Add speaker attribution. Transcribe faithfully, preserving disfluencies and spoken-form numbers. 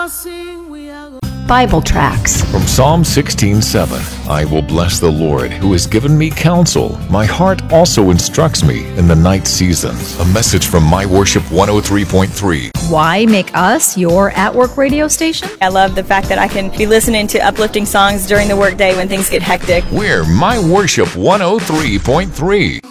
Speaker 1: Bible tracts.
Speaker 2: From Psalm sixteen seven, I will bless the Lord who has given me counsel. My heart also instructs me in the night season. A message from My Worship one oh three point three.
Speaker 1: Why make us your at-work radio station?
Speaker 3: I love the fact that I can be listening to uplifting songs during the workday when things get hectic.
Speaker 2: We're My Worship one oh three point three.